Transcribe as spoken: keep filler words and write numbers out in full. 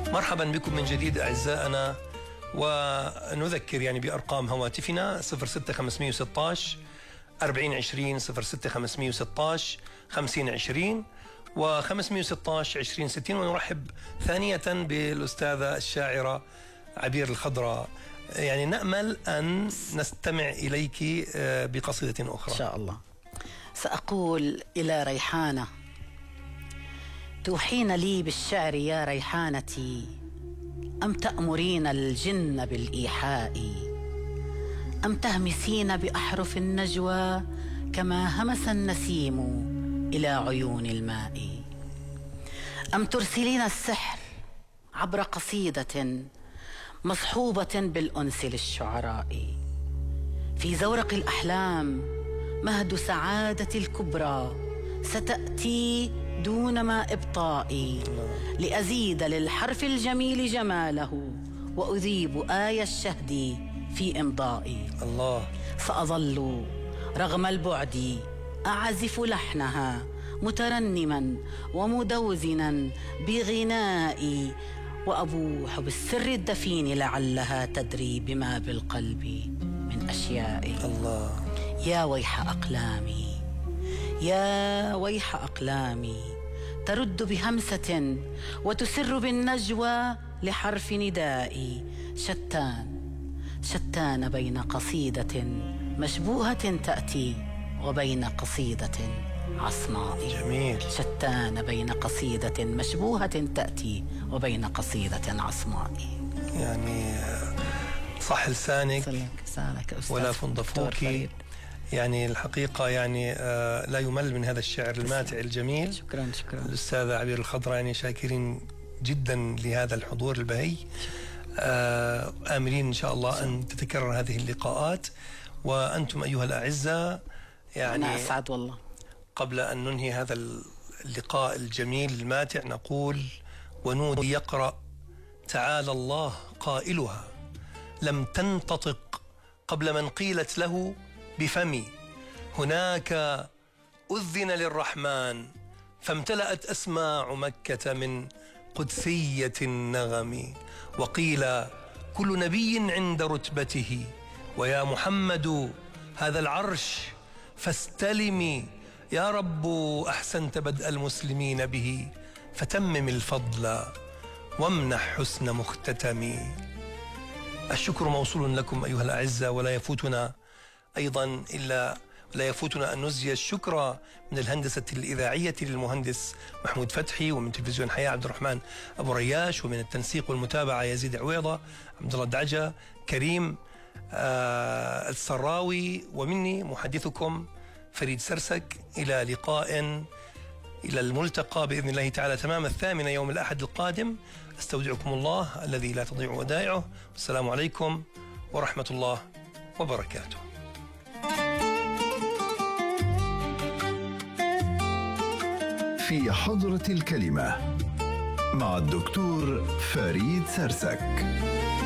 مرحبا بكم من جديد أعزائنا، ونذكر يعني بأرقام هواتفنا صفر ستة خمسمائة وستة عشر أربعين عشرين، صفر ستة خمسمائة وستة عشر خمسين عشرين وخمسمائة وستة عشر عشرين ستين. ونرحب ثانية بالأستاذة الشاعرة عبير الخضراء، يعني نأمل أن نستمع إليك بقصيدة أخرى إن شاء الله. سأقول إلى ريحانة: توحين لي بالشعر يا ريحانتي، أم تأمرين الجن بالإيحاء، أم تهمسين بأحرف النجوى كما همس النسيم إلى عيون الماء، أم ترسلين السحر عبر قصيدة مصحوبة بالأنس للشعراء، في زورق الأحلام مهد سعادة الكبرى ستأتي دون ما إبطائي، لأزيد للحرف الجميل جماله وأذيب آي الشهد في إمضائي. الله. سأظل رغم البعد أعزف لحنها مترنما ومدوزنا بغنائي، وأبوح بالسر الدفين لعلها تدري بما بالقلب من أشيائي. الله. يا ويح أقلامي، يا ويح أقلامي، ترد بهمسة وتسر بالنجوى لحرف ندائي، شتان شتان بين قصيدة مشبوهة تأتي وبين قصيدة عصماء. جميل. شتان بين قصيدة مشبوهة تأتي وبين قصيدة عصماء. يعني صح لسانك ولا فنضفوك. يعني الحقيقة يعني آه لا يمل من هذا الشعر الماتع الجميل. شكرا شكرا الأستاذة عبير الخضراء، يعني شاكرين جدا لهذا الحضور البهي، آه آملين إن شاء الله أن تتكرر هذه اللقاءات. وأنتم أيها الأعزاء يعني أنا أسعد والله. قبل أن ننهي هذا اللقاء الجميل الماتع نقول: ونودي يقرأ تعالى الله قائلها، لم تنتطق قبل من قيلت له بفمي، هناك أذن للرحمن فامتلأت أسماع مكة من قدسية النغم، وقيل كل نبي عند رتبته، ويا محمد هذا العرش فاستلمي، يا رب أحسنت بدء المسلمين به، فتمم الفضل وامنح حسن مختتمي. الشكر موصول لكم أيها الأعزة، ولا يفوتنا أيضا إلا لا يفوتنا أن نزجي الشكر من الهندسة الإذاعية للمهندس محمود فتحي، ومن تلفزيون حياة عبد الرحمن أبو رياش، ومن التنسيق والمتابعة يزيد عويضة، عبد الله الدعجة، كريم آه السراوي، ومني محدثكم فريد سرسك. إلى لقاء، إلى الملتقى بإذن الله تعالى تمام الثامنة يوم الأحد القادم. استودعكم الله الذي لا تضيع ودائعه، والسلام عليكم ورحمة الله وبركاته. في حضرة الكلمة مع الدكتور فريد سرسك.